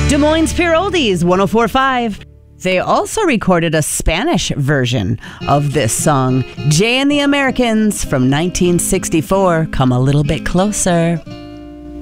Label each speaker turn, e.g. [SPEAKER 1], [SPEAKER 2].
[SPEAKER 1] Des Moines Pure Oldies 104.5. They also recorded a Spanish version of this song, Jay and the Americans from 1964. Come a little bit closer.